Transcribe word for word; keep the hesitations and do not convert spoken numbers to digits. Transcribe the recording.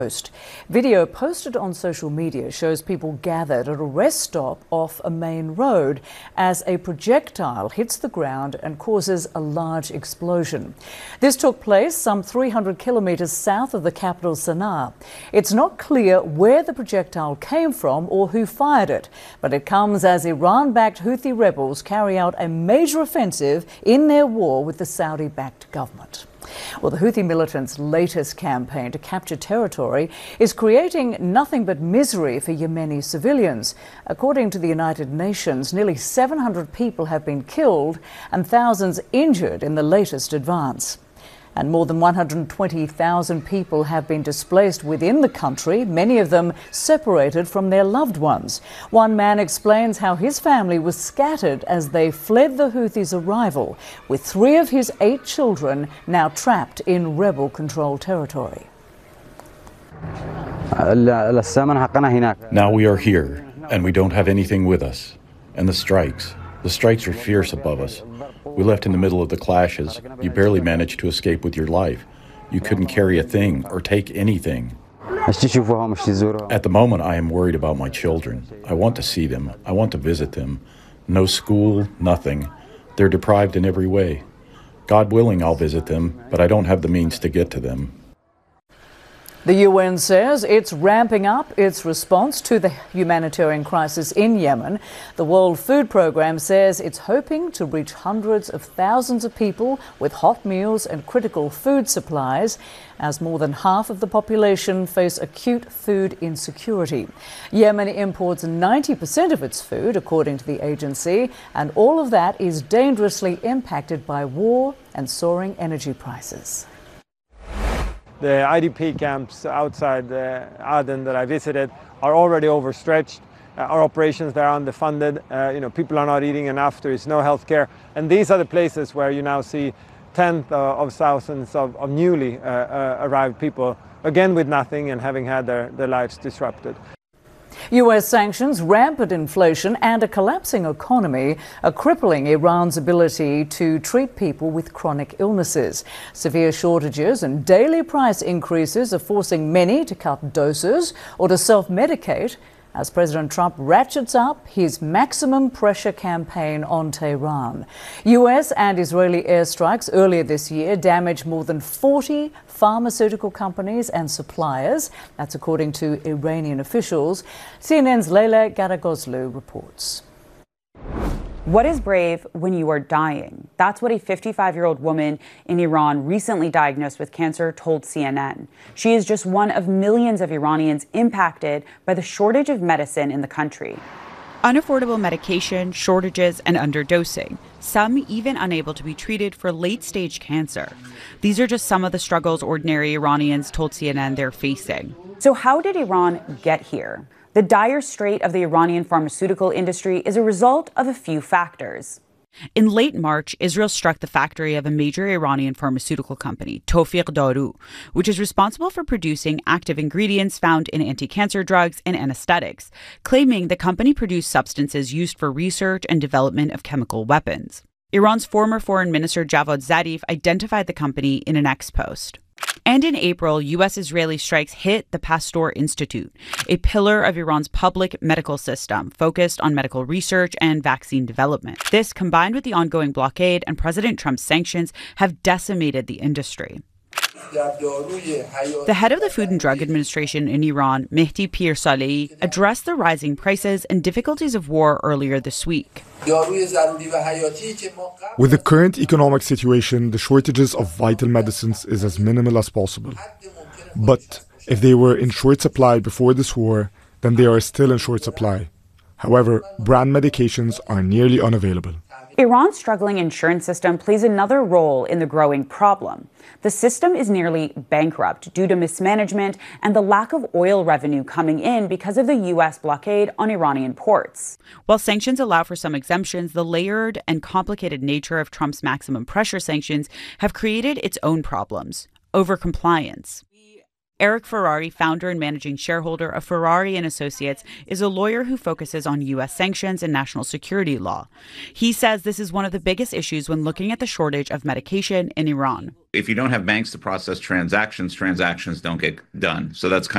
Video posted on social media shows people gathered at a rest stop off a main road as a projectile hits the ground and causes a large explosion. This took place some three hundred kilometres south of the capital Sana'a. It's not clear where the projectile came from or who fired it, but it comes as Iran-backed Houthi rebels carry out a major offensive in their war with the Saudi-backed government. Well, the Houthi militants' latest campaign to capture territory is creating nothing but misery for Yemeni civilians. According to the United Nations, nearly seven hundred people have been killed and thousands injured in the latest advance. And more than one hundred twenty thousand people have been displaced within the country, many of them separated from their loved ones. One man explains how his family was scattered as they fled the Houthis' arrival, with three of his eight children now trapped in rebel-controlled territory. Now we are here, and we don't have anything with us. And the strikes. The strikes are fierce above us. We left in the middle of the clashes. You barely managed to escape with your life. You couldn't carry a thing or take anything. At the moment, I am worried about my children. I want to see them. I want to visit them. No school, nothing. They're deprived in every way. God willing, I'll visit them, but I don't have the means to get to them. The U N says it's ramping up its response to the humanitarian crisis in Yemen. The World Food Programme says it's hoping to reach hundreds of thousands of people with hot meals and critical food supplies, as more than half of the population face acute food insecurity. Yemen imports ninety percent of its food, according to the agency, and all of that is dangerously impacted by war and soaring energy prices. The I D P camps outside uh, Aden that I visited are already overstretched. Uh, our operations there are underfunded. Uh, you know, people are not eating enough. There is no health care. And these are the places where you now see tens uh, of thousands of, of newly uh, uh, arrived people, again with nothing and having had their, their lives disrupted. U S sanctions, rampant inflation and a collapsing economy are crippling Iran's ability to treat people with chronic illnesses. Severe shortages and daily price increases are forcing many to cut doses or to self-medicate as President Trump ratchets up his maximum pressure campaign on Tehran. U S and Israeli airstrikes earlier this year damaged more than forty pharmaceutical companies and suppliers. That's according to Iranian officials. C N N's Leila Garagozlu reports. What is brave when you are dying? That's what a fifty-five-year-old woman in Iran recently diagnosed with cancer told C N N. She is just one of millions of Iranians impacted by the shortage of medicine in the country. Unaffordable medication, shortages, and underdosing, some even unable to be treated for late-stage cancer. These are just some of the struggles ordinary Iranians told C N N they're facing. So how did Iran get here? The dire strait of the Iranian pharmaceutical industry is a result of a few factors. In late March, Israel struck the factory of a major Iranian pharmaceutical company, Tawfiq Daru, which is responsible for producing active ingredients found in anti-cancer drugs and anesthetics, claiming the company produced substances used for research and development of chemical weapons. Iran's former foreign minister Javad Zarif identified the company in an X post. And in April, U S-Israeli strikes hit the Pasteur Institute, a pillar of Iran's public medical system focused on medical research and vaccine development. This, combined with the ongoing blockade and President Trump's sanctions, have decimated the industry. The head of the Food and Drug Administration in Iran, Mehdi Pirsalei, addressed the rising prices and difficulties of war earlier this week. With the current economic situation, the shortages of vital medicines is as minimal as possible. But if they were in short supply before this war, then they are still in short supply. However, brand medications are nearly unavailable. Iran's struggling insurance system plays another role in the growing problem. The system is nearly bankrupt due to mismanagement and the lack of oil revenue coming in because of the U S blockade on Iranian ports. While sanctions allow for some exemptions, the layered and complicated nature of Trump's maximum pressure sanctions have created its own problems. Overcompliance. Eric Ferrari, founder and managing shareholder of Ferrari and Associates, is a lawyer who focuses on U S sanctions and national security law. He says this is one of the biggest issues when looking at the shortage of medication in Iran. If you don't have banks to process transactions, transactions don't get done. So that's kind